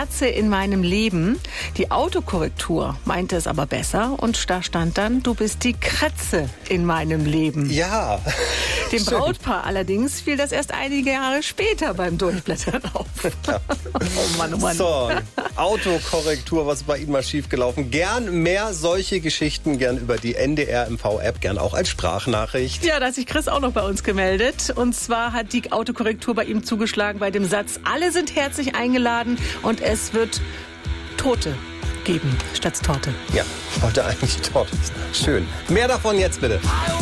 Kerze in meinem Leben. Die Autokorrektur meinte es aber besser und da stand dann, du bist die Kretze in meinem Leben. Ja. Dem Brautpaar allerdings fiel das erst einige Jahre später beim Durchblättern auf. Ja. Oh Mann, oh Mann. So, Autokorrektur, was ist bei Ihnen mal schiefgelaufen? Gern mehr solche Geschichten, gern über die NDR MV-App, gern auch als Sprachnachricht. Ja, da hat sich Chris auch noch bei uns gemeldet. Und zwar hat die Autokorrektur bei ihm zugeschlagen bei dem Satz, alle sind herzlich eingeladen und es wird Tote geben statt Torte. Ja, heute eigentlich Torte. Schön. Mehr davon jetzt bitte.